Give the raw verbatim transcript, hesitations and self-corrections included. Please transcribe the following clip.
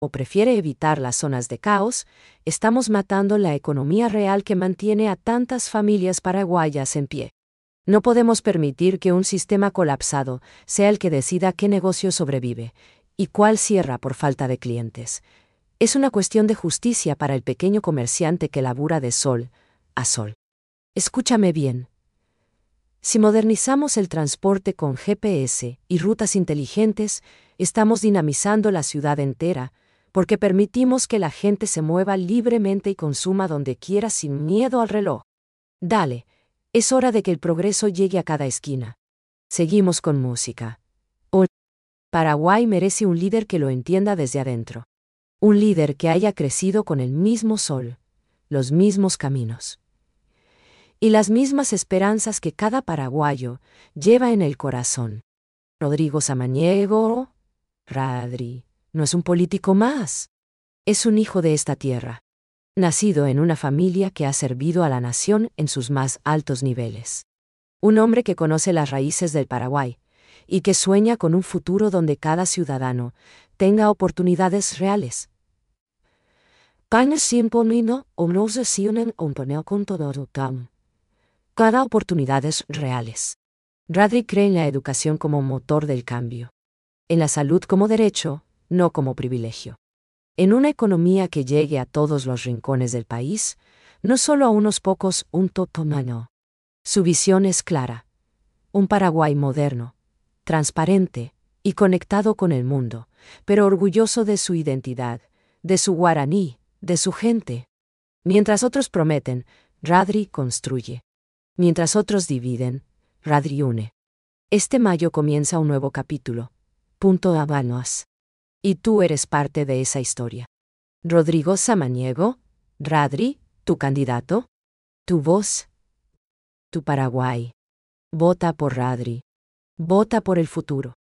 o prefiere evitar las zonas de caos, estamos matando la economía real que mantiene a tantas familias paraguayas en pie. No podemos permitir que un sistema colapsado sea el que decida qué negocio sobrevive y cuál cierra por falta de clientes. Es una cuestión de justicia para el pequeño comerciante que labura de sol a sol. Escúchame bien. Si modernizamos el transporte con G P S y rutas inteligentes, estamos dinamizando la ciudad entera, porque permitimos que la gente se mueva libremente y consuma donde quiera sin miedo al reloj. Dale, es hora de que el progreso llegue a cada esquina. Seguimos con música. Hoy, Paraguay merece un líder que lo entienda desde adentro. Un líder que haya crecido con el mismo sol, los mismos caminos y las mismas esperanzas que cada paraguayo lleva en el corazón. Rodrigo Samaniego, Radri, no es un político más. Es un hijo de esta tierra, nacido en una familia que ha servido a la nación en sus más altos niveles. Un hombre que conoce las raíces del Paraguay y que sueña con un futuro donde cada ciudadano tenga oportunidades reales. Cada oportunidades reales. Radri cree en la educación como motor del cambio, en la salud como derecho, no como privilegio. En una economía que llegue a todos los rincones del país, no solo a unos pocos, un totomano. Su visión es clara. Un Paraguay moderno, transparente y conectado con el mundo, pero orgulloso de su identidad, de su guaraní, de su gente. Mientras otros prometen, Radri construye. Mientras otros dividen, Radri une. Este mayo comienza un nuevo capítulo. Punto Habanos. Y tú eres parte de esa historia. Rodrigo Samaniego, Radri, tu candidato, tu voz, tu Paraguay. Vota por Radri. Vota por el futuro.